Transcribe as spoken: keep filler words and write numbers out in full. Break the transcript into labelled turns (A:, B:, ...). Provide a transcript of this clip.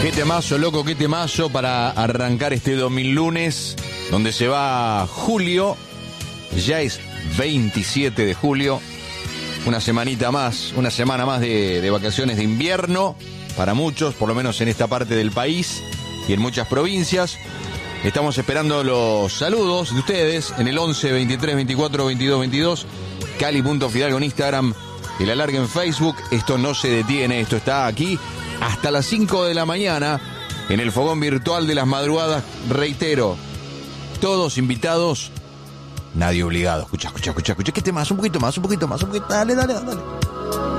A: Qué temazo, loco, qué temazo para arrancar este dos mil lunes, donde se va julio. Ya es veintisiete de julio. Una semanita más, una semana más de, de vacaciones de invierno para muchos, por lo menos en esta parte del país y en muchas provincias. Estamos esperando los saludos de ustedes en el once, veintitrés, veinticuatro, veintidós, veintidós, Cali.Fidalgo en Instagram, El Alargue en Facebook. Esto no se detiene, esto está aquí hasta las cinco de la mañana en el fogón virtual de las madrugadas. Reitero, todos invitados, nadie obligado. Escucha, escucha, escucha, escucha, ¿qué temas? Un poquito más, un poquito más, un poquito, dale, dale, dale.